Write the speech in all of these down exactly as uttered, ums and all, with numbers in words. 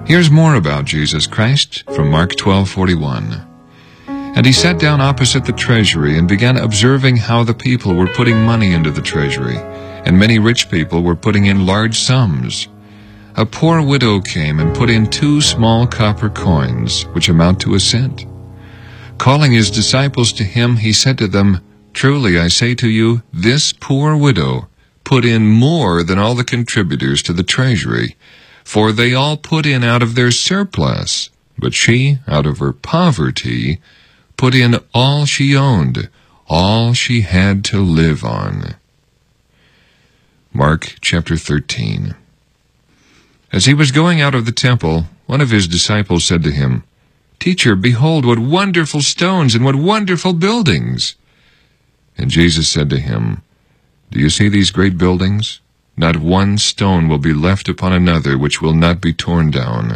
Here's more about Jesus Christ from Mark twelve forty-one. And he sat down opposite the treasury and began observing how the people were putting money into the treasury, and many rich people were putting in large sums. A poor widow came and put in two small copper coins, which amount to a cent. Calling his disciples to him, he said to them, "Truly I say to you, this poor widow put in more than all the contributors to the treasury, for they all put in out of their surplus, but she, out of her poverty, put in all she owned, all she had to live on." Mark chapter thirteen. As he was going out of the temple, one of his disciples said to him, "Teacher, behold, what wonderful stones and what wonderful buildings!" And Jesus said to him, "Do you see these great buildings? Not one stone will be left upon another which will not be torn down."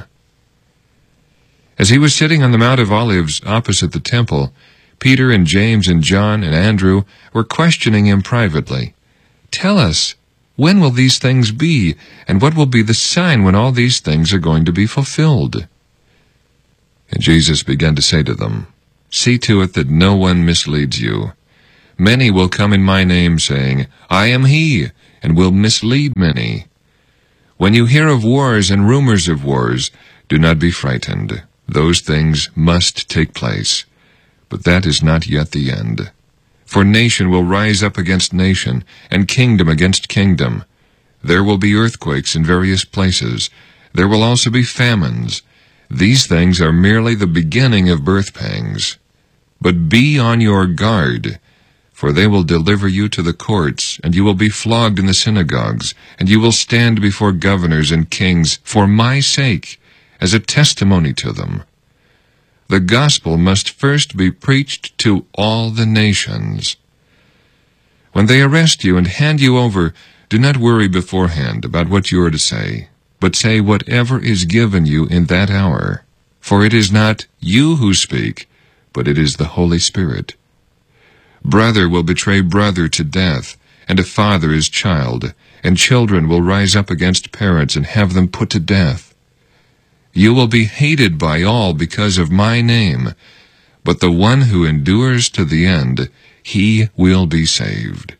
As he was sitting on the Mount of Olives opposite the temple, Peter and James and John and Andrew were questioning him privately. "Tell us, when will these things be, and what will be the sign when all these things are going to be fulfilled?" And Jesus began to say to them, "See to it that no one misleads you. Many will come in my name, saying, 'I am he,' and will mislead many. When you hear of wars and rumors of wars, do not be frightened. Those things must take place, but that is not yet the end. For nation will rise up against nation, and kingdom against kingdom. There will be earthquakes in various places. There will also be famines. These things are merely the beginning of birth pangs. But be on your guard, for they will deliver you to the courts, and you will be flogged in the synagogues, and you will stand before governors and kings for my sake, as a testimony to them. The gospel must first be preached to all the nations. When they arrest you and hand you over, do not worry beforehand about what you are to say, but say whatever is given you in that hour. For it is not you who speak, but it is the Holy Spirit. Brother will betray brother to death, and a father his child, and children will rise up against parents and have them put to death. You will be hated by all because of my name, but the one who endures to the end, he will be saved.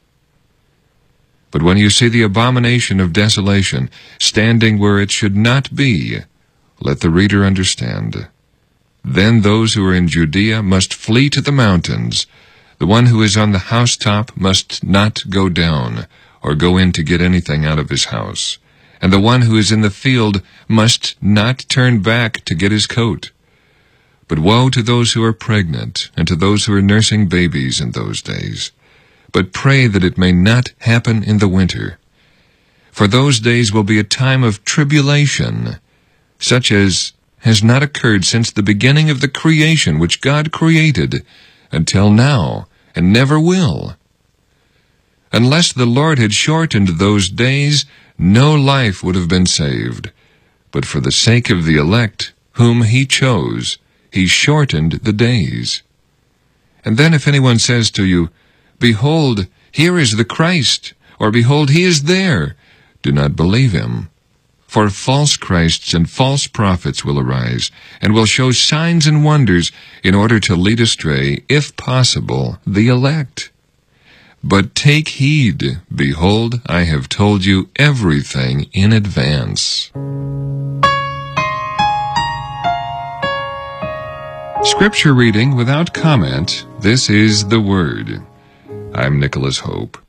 But when you see the abomination of desolation standing where it should not be, let the reader understand. Then those who are in Judea must flee to the mountains. The one who is on the housetop must not go down, or go in to get anything out of his house. And the one who is in the field must not turn back to get his coat. But woe to those who are pregnant, and to those who are nursing babies in those days. But pray that it may not happen in the winter. For those days will be a time of tribulation, such as has not occurred since the beginning of the creation which God created, until now, and never will. Unless the Lord had shortened those days, no life would have been saved. But for the sake of the elect, whom he chose, he shortened the days. And then if anyone says to you, 'Behold, here is the Christ,' or 'Behold, he is there,' do not believe him. For false Christs and false prophets will arise, and will show signs and wonders, in order to lead astray, if possible, the elect. But take heed, behold, I have told you everything in advance." Scripture reading without comment. This is the Word. I'm Nicholas Hope.